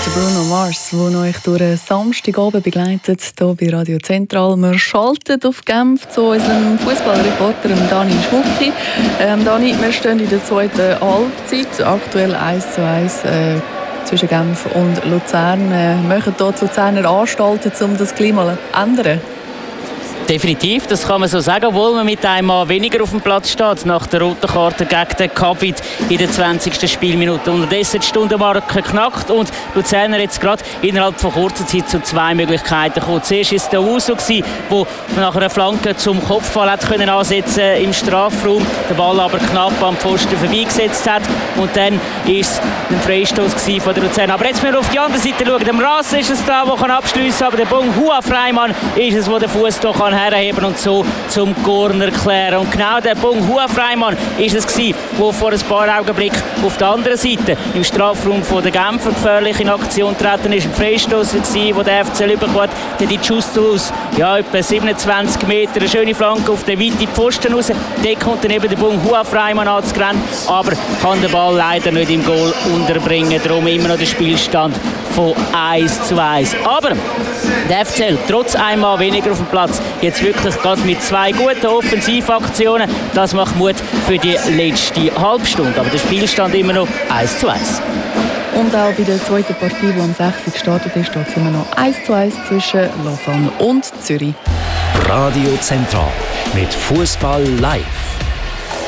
Bruno Mars, der euch durch einen Samstagabend begleitet, hier bei Radio Zentral. Wir schalten auf Genf zu unserem Fußballreporter Dani Schmucki. Dani, wir stehen in der zweiten Halbzeit, aktuell 1:1 zwischen Genf und Luzern. Machen dort die Luzerner Anstalten, um das Klima zu ändern? Definitiv, das kann man so sagen, obwohl man mit einem Mann weniger auf dem Platz steht, nach der roten Karte gegen den Capit in der 20. Spielminute. Unterdessen die Stundenmarke knackt und Luzerner jetzt gerade innerhalb von kurzer Zeit zu zwei Möglichkeiten gekommen. Zuerst war es der Uso, der nach einer Flanke zum Kopfball hat können ansetzen im Strafraum, den Ball aber knapp am Pfosten vorbeigesetzt hat. Und dann war es ein Freistoß von der Luzerner. Aber jetzt müssen wir auf die andere Seite schauen. Der Rasse ist es da, der abschliessen kann, aber der Bonhua Freimann ist es, der den Fuß hier herheben und so zum Corner klären. Und genau der Bonhua Freimann ist es gewesen, der vor ein paar Augenblicken auf der anderen Seite im Strafraum von der Genfer gefährlich in Aktion treten ist. Ein Freistoß gewesen, wo der FCL überkommt. Der die Justo aus etwa 27 Meter, eine schöne Flanke auf den weiten Pfosten raus. Dort kommt dann eben der Bonhua Freimann anzurennen, aber kann den Ball leider nicht im Goal unterbringen. Darum immer noch der Spielstand von 1:1. Aber der FCL, trotz einmal weniger auf dem Platz, jetzt wirklich gerade mit zwei guten Offensivaktionen. Das macht Mut für die letzte Halbstunde. Aber der Spielstand immer noch 1:1. Und auch bei der zweiten Partie, die am 6. gestartet ist, steht es immer noch 1:1 zwischen Lausanne und Zürich. Radio Zentral mit Fußball live.